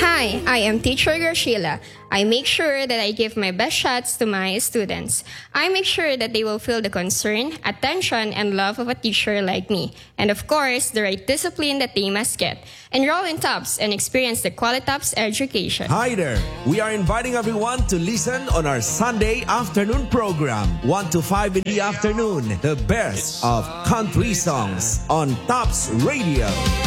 Hi, I am teacher Graciela. I make sure that I give my best shots to my students. I make sure that they will feel the concern, attention, and love of a teacher like me. And of course, the right discipline that they must get. Enroll in TOPS and experience the Qualitops education. Hi there. We are inviting everyone to listen on our Sunday afternoon program, 1 to 5 in the afternoon. The best of country songs on TOPS Radio.